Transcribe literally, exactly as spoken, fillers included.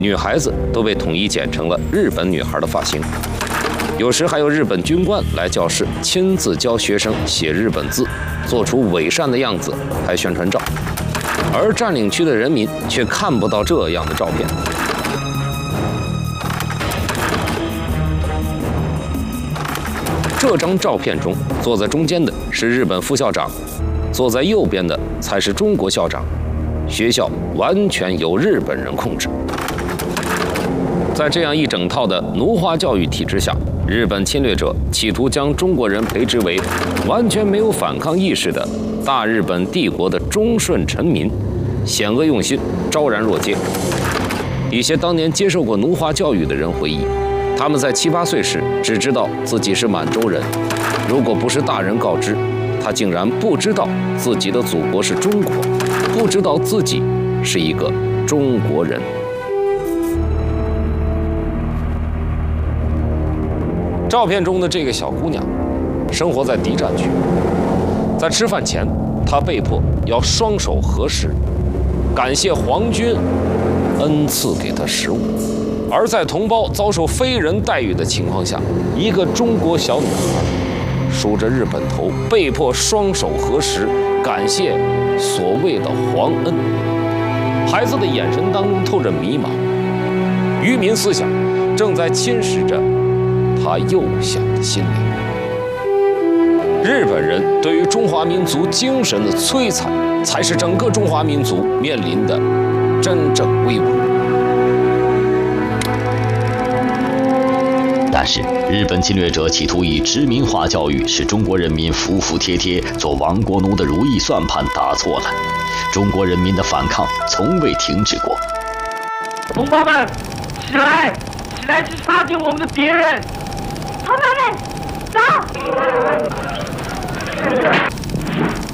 女孩子都被统一剪成了日本女孩的发型。有时还有日本军官来教室亲自教学生写日本字，做出伪善的样子拍宣传照。而占领区的人民却看不到这样的照片。这张照片中，坐在中间的是日本副校长，坐在右边的才是中国校长。学校完全由日本人控制。在这样一整套的奴化教育体制下，日本侵略者企图将中国人培植为完全没有反抗意识的大日本帝国的忠顺臣民，险恶用心，昭然若揭。一些当年接受过奴化教育的人回忆，他们在七八岁时只知道自己是满洲人，如果不是大人告知，他竟然不知道自己的祖国是中国，不知道自己是一个中国人。照片中的这个小姑娘，生活在敌占区。在吃饭前，她被迫要双手合十，感谢皇军恩赐给她食物。而在同胞遭受非人待遇的情况下，一个中国小女孩梳着日本头，被迫双手合十，感谢所谓的皇恩。孩子的眼神当中透着迷茫，愚民思想正在侵蚀着他幼小的心灵。日本人对于中华民族精神的摧残，才是整个中华民族面临的真正危亡。 但是，日本侵略者企图以殖民化教育使中国人民服服帖帖做亡国奴的如意算盘打错了，中国人民的反抗从未停止过。 同胞们，起来！起来去杀掉我们的敌人！